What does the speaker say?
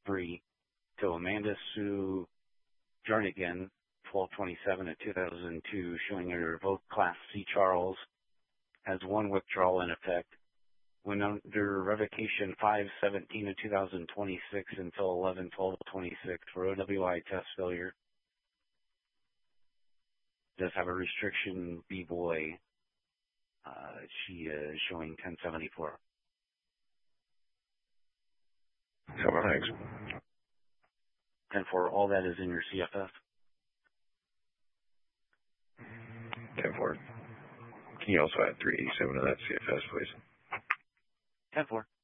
3. To Amanda Sue Jernigan, 1227 of 2002, showing a revoked Class C Charles has one withdrawal in effect. When under revocation 517 of 2026 until 11/12/26 for OWI test failure. Does have a restriction B-boy. She is showing 1074. Thanks. 10-4, all that is in your CFF. 10-4. Can you also add 387 to that CFS, please? 10-4.